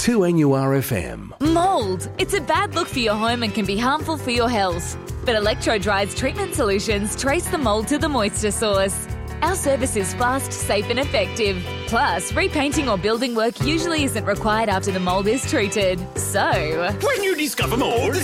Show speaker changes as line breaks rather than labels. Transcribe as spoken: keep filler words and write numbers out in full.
two N U R F M.
Mould. It's a bad look for your home and can be harmful for your health. But Electro-Dry's treatment solutions trace the mould to the moisture source. Our service is fast, safe and effective. Plus, repainting or building work usually isn't required after the mould is treated. So,
when you discover mould,